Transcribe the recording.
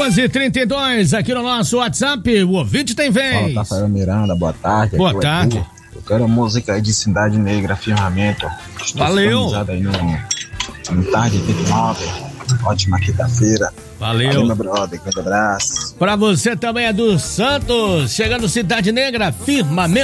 2h32 aqui no nosso WhatsApp, o ouvinte tem vez. Fala, Tafarel Miranda, boa tarde. Boa tarde. Eu quero a música aí de Cidade Negra, Firmamento. Estou Valeu. Aí no tarde 29, ótima quinta-feira. Valeu, meu brother, grande abraço. Pra você também é do Santos, chegando Cidade Negra, Firmamento.